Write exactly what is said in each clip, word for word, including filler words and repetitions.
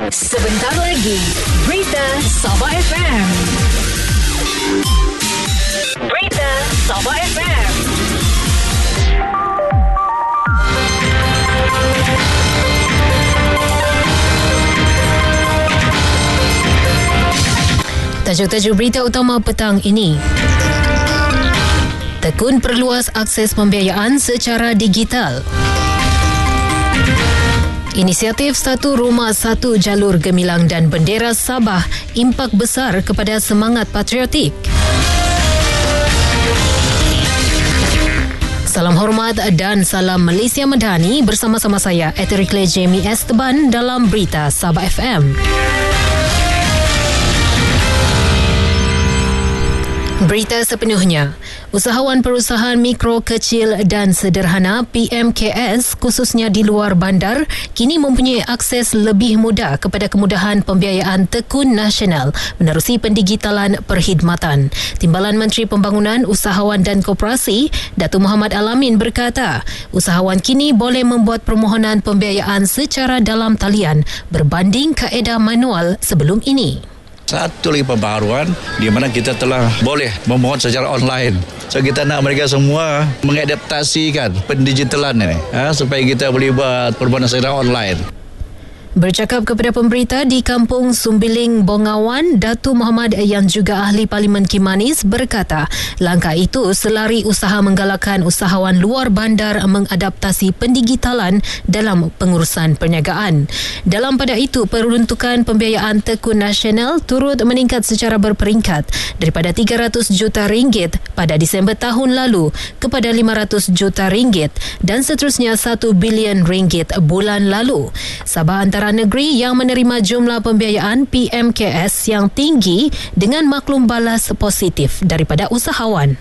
Sebentar lagi, Berita Sabah F M. Berita Sabah F M. Tajuk-tajuk berita utama petang ini. Tekun perluas akses pembiayaan secara digital. Inisiatif Satu Rumah Satu Jalur Gemilang dan Bendera Sabah impak besar kepada semangat patriotik. Salam hormat dan salam Malaysia Madani bersama-sama saya Eterikle Jamie Esteban dalam Berita Sabah F M. Berita sepenuhnya. Usahawan perusahaan mikro, kecil dan sederhana P M K S khususnya di luar bandar kini mempunyai akses lebih mudah kepada kemudahan pembiayaan tekun nasional menerusi pendigitalan perkhidmatan. Timbalan Menteri Pembangunan, Usahawan dan Koperasi, Datuk Muhammad Al-Amin berkata, usahawan kini boleh membuat permohonan pembiayaan secara dalam talian berbanding kaedah manual sebelum ini. Satu lagi pembaharuan di mana kita telah boleh memohon secara online. So kita nak mereka semua mengadaptasikan pendigitalan ini ha, supaya kita boleh buat permohonan secara online. Bercakap kepada pemberita di Kampung Sumbiling, Bongawan, Datuk Muhammad yang juga Ahli Parlimen Kimanis berkata, langkah itu selari usaha menggalakkan usahawan luar bandar mengadaptasi pendigitalan dalam pengurusan perniagaan. Dalam pada itu, peruntukan pembiayaan tekun nasional turut meningkat secara berperingkat daripada tiga ratus juta ringgit pada Disember tahun lalu kepada lima ratus juta ringgit dan seterusnya satu bilion ringgit bulan lalu. Sabah antara negeri yang menerima jumlah pembiayaan P M K S yang tinggi dengan maklum balas positif daripada usahawan.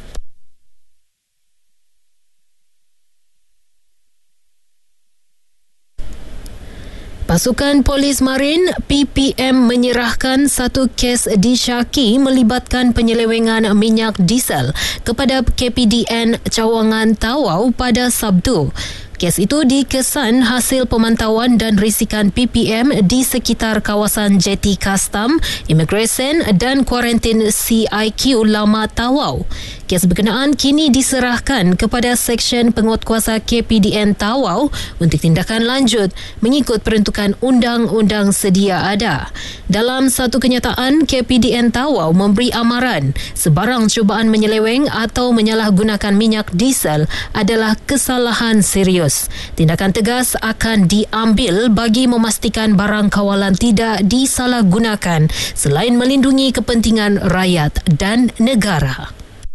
Pasukan Polis Marin P P M menyerahkan satu kes disyaki melibatkan penyelewengan minyak diesel kepada K P D N Cawangan Tawau pada Sabtu. Kes itu dikesan hasil pemantauan dan risikan P P M di sekitar kawasan Jeti Kastam, Immigration dan Kuarantin C I Q Lama Tawau. Kes berkenaan kini diserahkan kepada Seksyen Penguatkuasa K P D N Tawau untuk tindakan lanjut mengikut peruntukan undang-undang sedia ada. Dalam satu kenyataan, K P D N Tawau memberi amaran sebarang cubaan menyeleweng atau menyalahgunakan minyak diesel adalah kesalahan serius. Tindakan tegas akan diambil bagi memastikan barang kawalan tidak disalahgunakan selain melindungi kepentingan rakyat dan negara.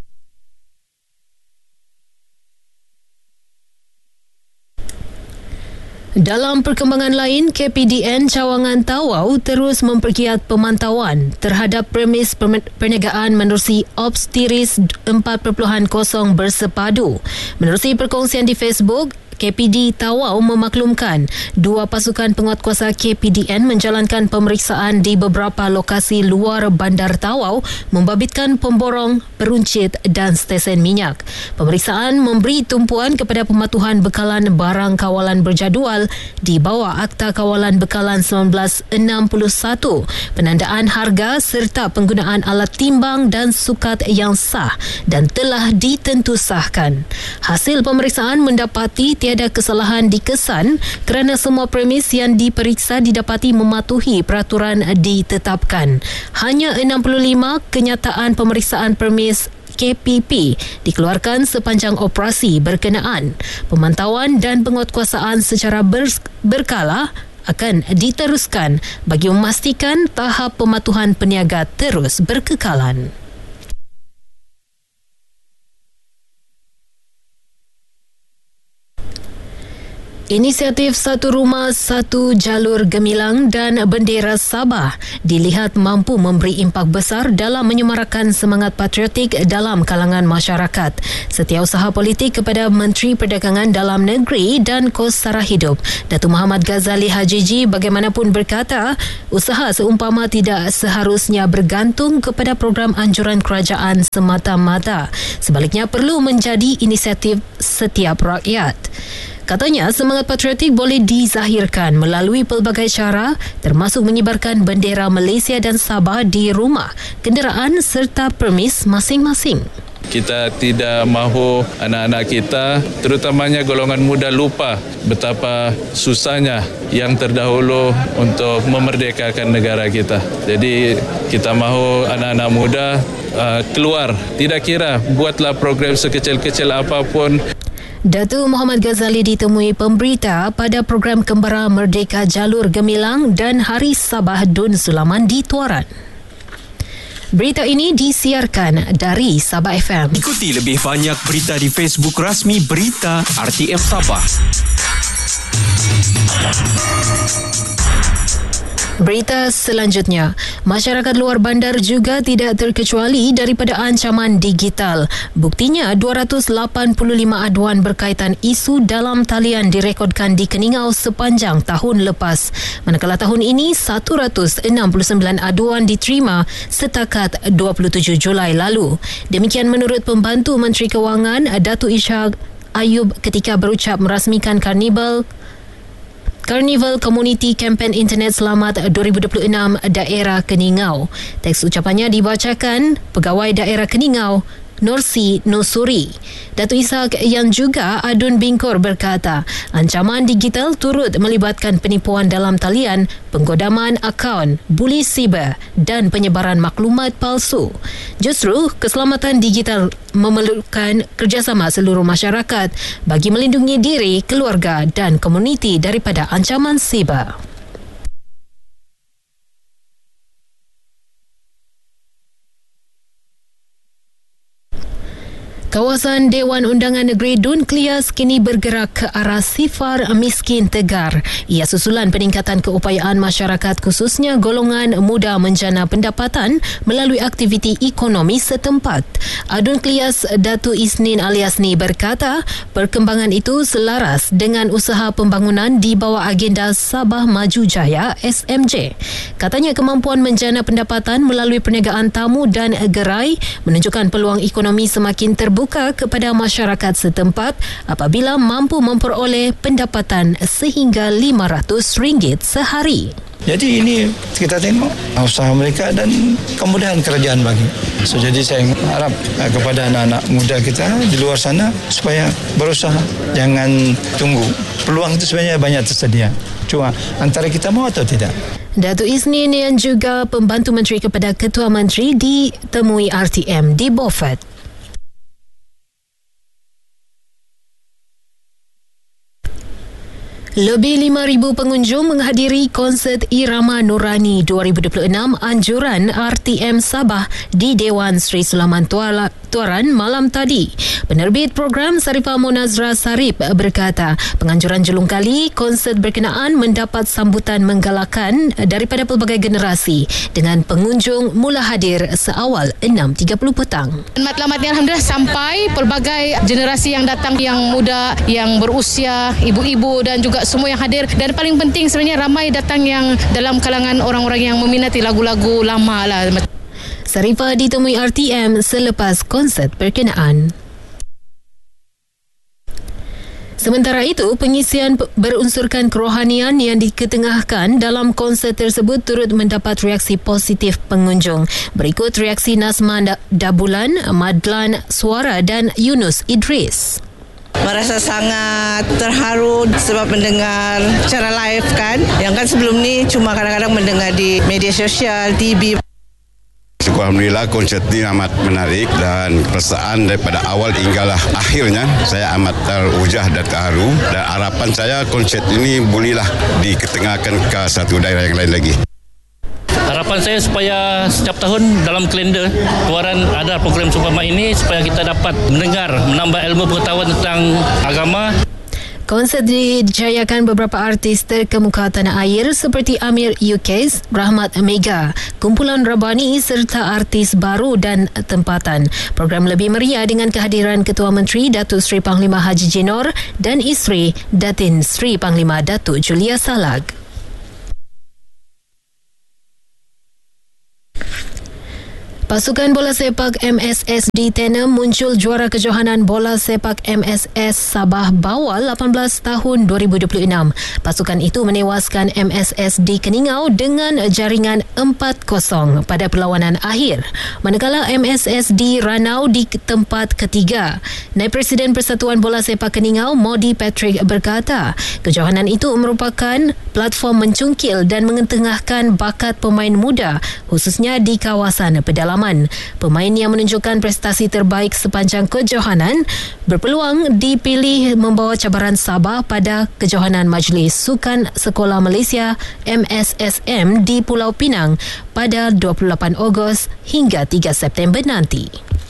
Dalam perkembangan lain, K P D N Cawangan Tawau terus mempergiat pemantauan terhadap premis perniagaan menerusi Obstiris empat titik kosong bersepadu. Menerusi perkongsian di Facebook, K P D Tawau memaklumkan dua pasukan penguatkuasa K P D N menjalankan pemeriksaan di beberapa lokasi luar bandar Tawau membabitkan pemborong, peruncit dan stesen minyak. Pemeriksaan memberi tumpuan kepada pematuhan bekalan barang kawalan berjadual di bawah Akta Kawalan Bekalan seribu sembilan ratus enam puluh satu, penandaan harga serta penggunaan alat timbang dan sukat yang sah dan telah ditentusahkan. Hasil pemeriksaan mendapati tiada kesalahan dikesan kerana semua premis yang diperiksa didapati mematuhi peraturan ditetapkan. Hanya enam puluh lima kenyataan pemeriksaan premis K P P dikeluarkan sepanjang operasi berkenaan. Pemantauan dan penguatkuasaan secara ber- berkala akan diteruskan bagi memastikan tahap pematuhan peniaga terus berkekalan. Inisiatif Satu Rumah Satu Jalur Gemilang dan Bendera Sabah dilihat mampu memberi impak besar dalam menyemarakan semangat patriotik dalam kalangan masyarakat. Setiausaha politik kepada Menteri Perdagangan Dalam Negeri dan Kos Sara Hidup, Datuk Muhammad Ghazali Hajiji bagaimanapun berkata, usaha seumpama tidak seharusnya bergantung kepada program anjuran kerajaan semata-mata. Sebaliknya perlu menjadi inisiatif setiap rakyat. Katanya semangat patriotik boleh dizahirkan melalui pelbagai cara termasuk mengibarkan bendera Malaysia dan Sabah di rumah, kenderaan serta permis masing-masing. Kita tidak mahu anak-anak kita, terutamanya golongan muda, lupa betapa susahnya yang terdahulu untuk memerdekakan negara kita. Jadi kita mahu anak-anak muda uh, keluar, tidak kira buatlah program sekecil-kecil apapun. Datuk Muhammad Ghazali ditemui pemberita pada program Kembara Merdeka Jalur Gemilang dan Hari Sabah Dun Sulaman di Tuaran. Berita ini disiarkan dari Sabah F M. Ikuti lebih banyak berita di Facebook rasmi Berita R T M Sabah. Berita selanjutnya, masyarakat luar bandar juga tidak terkecuali daripada ancaman digital. Buktinya dua ratus lapan puluh lima aduan berkaitan isu dalam talian direkodkan di Keningau sepanjang tahun lepas. Manakala tahun ini seratus enam puluh sembilan aduan diterima setakat dua puluh tujuh Julai lalu. Demikian menurut Pembantu Menteri Kewangan Datuk Ishak Ayub ketika berucap merasmikan Karnival Karnival Community Kempen Internet Selamat dua ribu dua puluh enam Daerah Keningau. Teks ucapannya dibacakan Pegawai Daerah Keningau, Norsi Nosuri. Datuk Ishak yang juga adun Bingkor berkata, ancaman digital turut melibatkan penipuan dalam talian, penggodaman akaun, buli siber dan penyebaran maklumat palsu. Justru, keselamatan digital memerlukan kerjasama seluruh masyarakat bagi melindungi diri, keluarga dan komuniti daripada ancaman siber. Kawasan Dewan Undangan Negeri Dun Klias kini bergerak ke arah sifar miskin tegar. Ia susulan peningkatan keupayaan masyarakat khususnya golongan muda menjana pendapatan melalui aktiviti ekonomi setempat. Adun Klias Datu Isnin Aliasni berkata, perkembangan itu selaras dengan usaha pembangunan di bawah agenda Sabah Maju Jaya S M J. Katanya kemampuan menjana pendapatan melalui perniagaan tamu dan gerai menunjukkan peluang ekonomi semakin terbuka kepada masyarakat setempat apabila mampu memperoleh pendapatan sehingga lima ratus ringgit sehari. Jadi ini kita tengok usaha mereka dan kemudahan kerjaan bagi. So, jadi saya harap uh, kepada anak-anak muda kita di luar sana supaya berusaha, jangan tunggu. Peluang itu sebenarnya banyak tersedia. Cuma antara kita mau atau tidak. Datuk Isnin yang juga pembantu menteri kepada Ketua Menteri ditemui R T M di Beaufort. Lebih lima ribu pengunjung menghadiri konsert Irama Nurani dua ribu dua puluh enam anjuran R T M Sabah di Dewan Sri Sulaiman Tuaran malam tadi. Penerbit program Sarifah Monazra Sarip berkata, penganjuran julung kali konsert berkenaan mendapat sambutan menggalakan daripada pelbagai generasi dengan pengunjung mula hadir seawal enam tiga puluh petang. Matlamatnya Alhamdulillah sampai pelbagai generasi yang datang, yang muda, yang berusia, ibu-ibu dan juga semua yang hadir, dan paling penting sebenarnya ramai datang yang dalam kalangan orang-orang yang meminati lagu-lagu lama lah. Sarifah ditemui R T M selepas konsert berkenaan. Sementara itu, pengisian berunsurkan kerohanian yang diketengahkan dalam konsert tersebut turut mendapat reaksi positif pengunjung. Berikut reaksi Nazma Dabulan, Madlan Suara dan Yunus Idris. Merasa sangat terharu sebab mendengar secara live kan. Yang kan sebelum ni cuma kadang-kadang mendengar di media sosial, T V. Alhamdulillah konsert ini amat menarik dan perasaan daripada awal hinggalah akhirnya saya amat terujah dan terharu, dan harapan saya konsert ini bolehlah diketengahkan ke satu daerah yang lain lagi. Harapan saya supaya setiap tahun dalam kalender Tuaran ada program seumpama ini supaya kita dapat mendengar, menambah ilmu pengetahuan tentang agama. Konsert dijayakan beberapa artis terkemuka tanah air seperti Amir Yukes, Rahmat Mega, kumpulan Rabani serta artis baru dan tempatan. Program lebih meriah dengan kehadiran Ketua Menteri Datuk Seri Panglima Haji Jinor dan isteri Datin Seri Panglima Datuk Julia Salag. Pasukan bola sepak M S S D Tenem muncul juara kejohanan bola sepak M S S Sabah Bawal lapan belas tahun dua ribu dua puluh enam. Pasukan itu menewaskan M S S D Keningau dengan jaringan empat kosong pada perlawanan akhir. Manakala M S S D Ranau di tempat ketiga. Naib Presiden Persatuan Bola Sepak Keningau, Modi Patrick berkata, kejohanan itu merupakan platform mencungkil dan mengetengahkan bakat pemain muda khususnya di kawasan pedalaman. Pemain yang menunjukkan prestasi terbaik sepanjang kejohanan berpeluang dipilih membawa cabaran Sabah pada kejohanan Majlis Sukan Sekolah Malaysia M S S M di Pulau Pinang pada dua puluh lapan Ogos hingga tiga September nanti.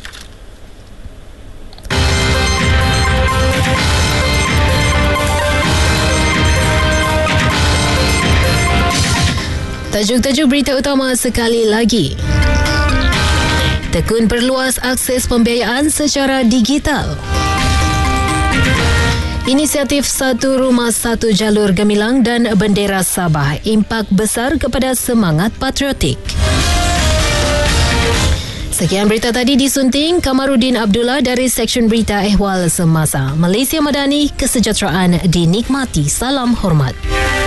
Tajuk-tajuk berita utama sekali lagi. Tekun perluas akses pembiayaan secara digital. Inisiatif Satu Rumah Satu Jalur Gemilang dan Bendera Sabah, impak besar kepada semangat patriotik. Sekian berita tadi disunting Kamarudin Abdullah dari Seksyen Berita Ehwal Semasa. Malaysia Madani, kesejahteraan dinikmati. Salam hormat.